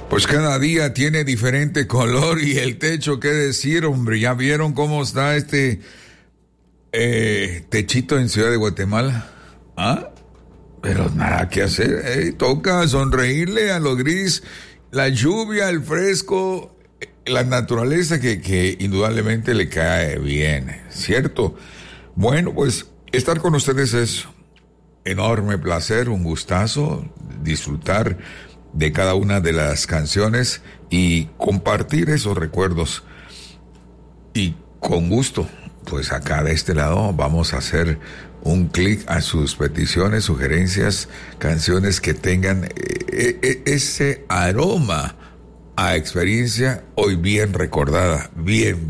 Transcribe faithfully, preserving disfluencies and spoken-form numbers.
Pues cada día tiene diferente color y el techo, qué decir, hombre. ¿Ya vieron cómo está este eh, techito en Ciudad de Guatemala? ¿Ah? Pero nada que hacer, eh, toca sonreírle a lo gris, la lluvia, el fresco, la naturaleza que, que indudablemente le cae bien, ¿cierto? Bueno, pues estar con ustedes es enorme placer, un gustazo, disfrutar de cada una de las canciones y compartir esos recuerdos. Y con gusto, pues acá de este lado vamos a hacer un clic a sus peticiones, sugerencias, canciones que tengan eh, eh, ese aroma a experiencia hoy bien recordada, bien